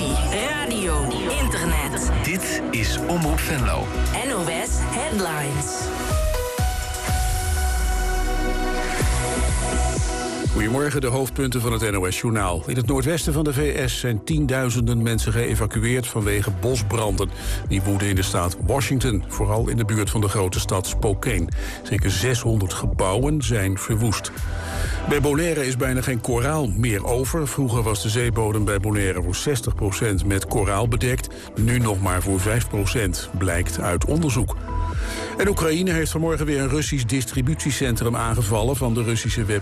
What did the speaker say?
televisie, radio, internet. Dit is Omroep Venlo. NOS Headlines. Goedemorgen, de hoofdpunten van het NOS-journaal. In het noordwesten van de VS zijn tienduizenden mensen geëvacueerd vanwege bosbranden. Die woeden in de staat Washington, vooral in de buurt van de grote stad Spokane. Zeker 600 gebouwen zijn verwoest. Bij Bonaire is bijna geen koraal meer over. Vroeger was de zeebodem bij Bonaire voor 60% met koraal bedekt. Nu nog maar voor 5%, blijkt uit onderzoek. En Oekraïne heeft vanmorgen weer een Russisch distributiecentrum aangevallen van de Russische website